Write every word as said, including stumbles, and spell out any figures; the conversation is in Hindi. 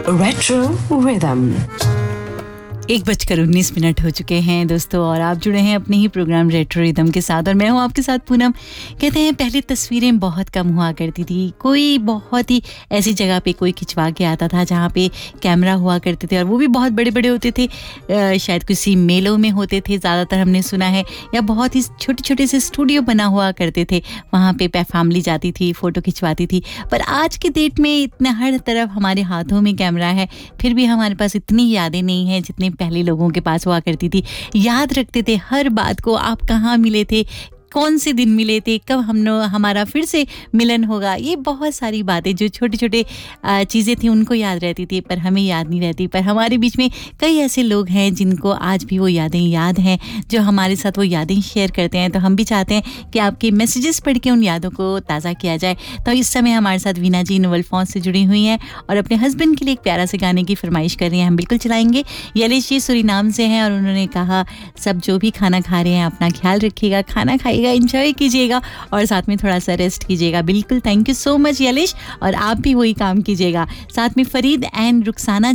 Retro Rhythm. एक बजकर उन्नीस मिनट हो चुके हैं दोस्तों, और आप जुड़े हैं अपने ही प्रोग्राम रेट्रो रिदम के साथ, और मैं हूं आपके साथ पूनम। कहते हैं पहले तस्वीरें बहुत कम हुआ करती थी, कोई बहुत ही ऐसी जगह पे कोई खिंचवा के आता था जहां पे कैमरा हुआ करते थे, और वो भी बहुत बड़े बड़े होते थे, शायद किसी मेलों में होते थे ज़्यादातर हमने सुना है, या बहुत ही छोटे छोटे से स्टूडियो बना हुआ करते थे, वहाँ पे फैमिली जाती थी, फ़ोटो खिंचवाती थी। पर आज के डेट में इतना हर तरफ हमारे हाथों में कैमरा है, फिर भी हमारे पास इतनी यादें नहीं हैं जितनी पहले लोगों के पास हुआ करती थी। याद रखते थे हर बात को, आप कहाँ मिले थे, कौन से दिन मिले थे, कब हम हमारा फिर से मिलन होगा, ये बहुत सारी बातें जो छोटे छोटे चीज़ें थी उनको याद रहती थी, पर हमें याद नहीं रहती। पर हमारे बीच में कई ऐसे लोग हैं जिनको आज भी वो यादें याद हैं, जो हमारे साथ वो यादें शेयर करते हैं। तो हम भी चाहते हैं कि आपके मैसेजेस पढ़ के उन यादों को ताज़ा किया जाए। तो इस समय हमारे साथ वीना जी नवलफॉन्स से जुड़ी हुई हैं और अपने हस्बैंड के लिए एक प्यारा से गाने की फरमाइश कर रही हैं। हम बिल्कुल चलाएंगे। यलेश जी सूरीनाम से हैं और उन्होंने कहा सब जो भी खाना खा रहे हैं अपना ख्याल रखिएगा, खाना खाइएगा, एंजॉय कीजिएगा और साथ में थोड़ा सा रेस्ट कीजिएगा। बिल्कुल, थैंक यू सो मच यलेश, और आप भी वही काम कीजिएगा। साथ में फरीद एंड रुखसाना